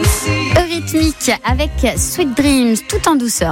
Eurythmique avec Sweet Dreams, tout en douceur.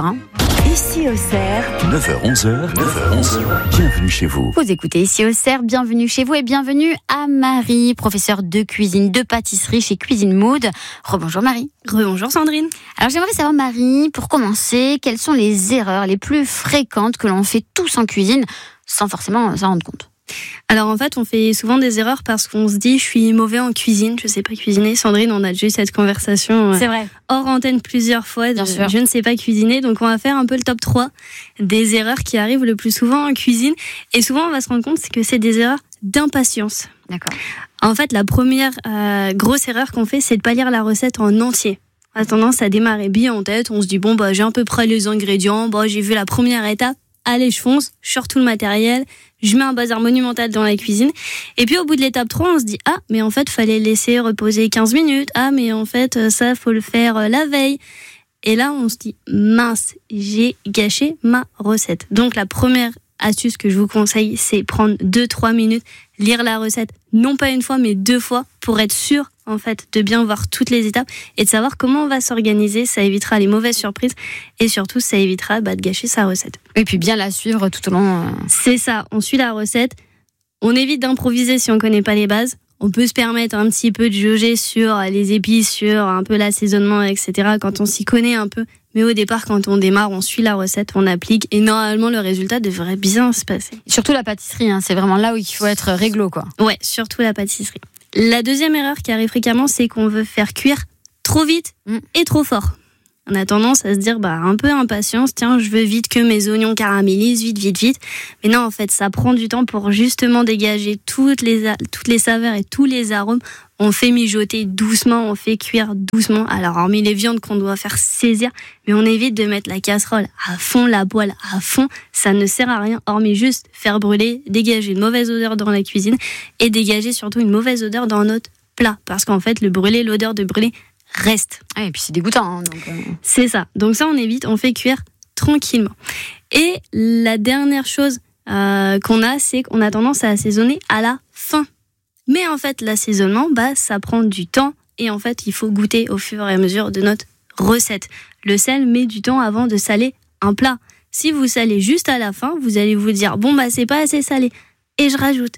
Ici Auxerre, 9h-11h, bienvenue chez vous. Vous écoutez Ici Auxerre, bienvenue chez vous et bienvenue à Marie, professeure de cuisine, de pâtisserie chez Cuisine Mood. Rebonjour Marie. Rebonjour Sandrine. Alors j'aimerais savoir Marie, pour commencer, quelles sont les erreurs les plus fréquentes que l'on fait tous en cuisine sans forcément s'en rendre compte? Alors en fait, on fait souvent des erreurs parce qu'on se dit je suis mauvais en cuisine, je sais pas cuisiner. Sandrine, on a déjà eu cette conversation C'est vrai. hors antenne plusieurs fois. Bien sûr. Je ne sais pas cuisiner, donc on va faire un peu le top 3 des erreurs qui arrivent le plus souvent en cuisine. Et souvent, on va se rendre compte que c'est des erreurs d'impatience. D'accord. En fait, la première grosse erreur qu'on fait, c'est de pas lire la recette en entier. On a tendance à démarrer bien en tête. On se dit bon j'ai à peu près les ingrédients, j'ai vu la première étape. Allez, je fonce, je sors tout le matériel, je mets un bazar monumental dans la cuisine. Et puis au bout de l'étape 3, on se dit mais en fait, fallait laisser reposer 15 minutes. Mais en fait, ça, faut le faire la veille. Et là, on se dit mince, j'ai gâché ma recette. Donc la première astuce que je vous conseille, c'est prendre 2-3 minutes, lire la recette, non pas une fois, mais 2 fois, pour être sûr en fait de bien voir toutes les étapes et de savoir comment on va s'organiser. Ça évitera les mauvaises surprises et surtout ça évitera de gâcher sa recette. Et puis bien la suivre tout au long. C'est ça, on suit la recette, on évite d'improviser si on connaît pas les bases. On peut se permettre un petit peu de jauger sur les épices, sur un peu l'assaisonnement, etc. quand on s'y connaît un peu. Mais au départ, quand on démarre, on suit la recette, on applique et normalement le résultat devrait bien se passer. Surtout la pâtisserie, c'est vraiment là où il faut être réglo, quoi. Ouais, surtout la pâtisserie. La deuxième erreur qui arrive fréquemment, c'est qu'on veut faire cuire trop vite et trop fort. On a tendance à se dire, un peu impatience, tiens, je veux vite que mes oignons caramélisent, vite. Mais non, en fait, ça prend du temps pour justement dégager toutes les saveurs et tous les arômes. On fait mijoter doucement, on fait cuire doucement. Alors, hormis les viandes qu'on doit faire saisir, mais on évite de mettre la casserole à fond, la poêle à fond. Ça ne sert à rien, hormis juste faire brûler, dégager une mauvaise odeur dans la cuisine et dégager surtout une mauvaise odeur dans notre plat. Parce qu'en fait, l'odeur de brûlé reste. Et puis c'est dégoûtant. C'est ça. Donc ça, on évite, on fait cuire tranquillement. Et la dernière chose qu'on a, c'est qu'on a tendance à assaisonner à la fin. Mais en fait, l'assaisonnement, ça prend du temps et en fait, il faut goûter au fur et à mesure de notre recette. Le sel met du temps avant de saler un plat. Si vous salez juste à la fin, vous allez vous dire c'est pas assez salé. Et je rajoute.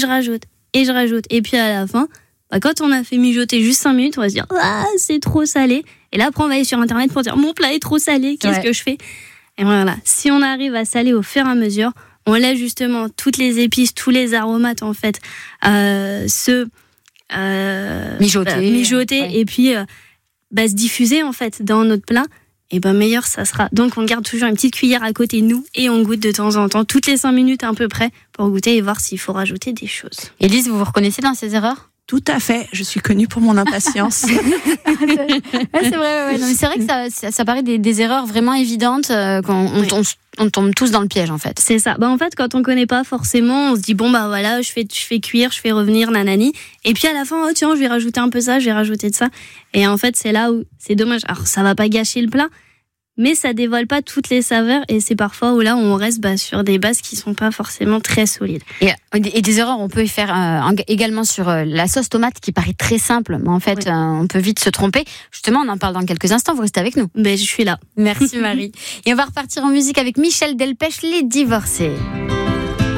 Et puis à la fin, quand on a fait mijoter juste 5 minutes, on va se dire c'est trop salé. Et là, après, on va aller sur Internet pour dire mon plat est trop salé, qu'est-ce que je fais? Et voilà, si on arrive à saler au fur et à mesure, on laisse justement toutes les épices, tous les aromates en fait mijoter et puis se diffuser en fait dans notre plat. Et meilleur ça sera. Donc on garde toujours une petite cuillère à côté de nous et on goûte de temps en temps, toutes les 5 minutes à peu près, pour goûter et voir s'il faut rajouter des choses. Élise, vous vous reconnaissez dans ces erreurs? Tout à fait, je suis connue pour mon impatience. C'est vrai, non, mais c'est vrai que ça paraît des erreurs vraiment évidentes, on tombe tous dans le piège en fait. C'est ça. En fait, quand on connaît pas forcément, on se dit voilà, je fais cuire, je fais revenir, nanani. Et puis à la fin, tiens, je vais rajouter un peu ça, je vais rajouter de ça. Et en fait, c'est là où c'est dommage. Alors, ça va pas gâcher le plat, mais ça dévoile pas toutes les saveurs et c'est parfois où là on reste sur des bases qui sont pas forcément très solides. Et des erreurs, on peut y faire également sur la sauce tomate qui paraît très simple, mais en fait on peut vite se tromper. Justement, on en parle dans quelques instants, vous restez avec nous. Je suis là. Merci Marie. Et on va repartir en musique avec Michel Delpech, Les Divorcés.